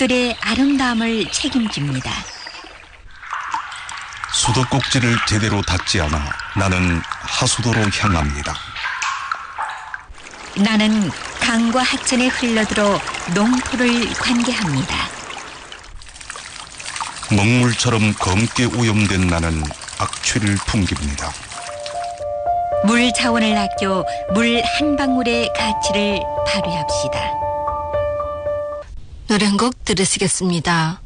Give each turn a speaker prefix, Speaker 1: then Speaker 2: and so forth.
Speaker 1: 꽃들의 아름다움을 책임집니다.
Speaker 2: 수도꼭지를 제대로 닫지 않아 나는 하수도로 향합니다.
Speaker 1: 나는 강과 하천에 흘러들어 농토를 관계합니다.
Speaker 2: 먹물처럼 검게 오염된 나는 악취를 풍깁니다.
Speaker 1: 물 자원을 아껴 물 한 방울의 가치를 발휘합시다.
Speaker 3: 노래 한 곡 들으시겠습니다.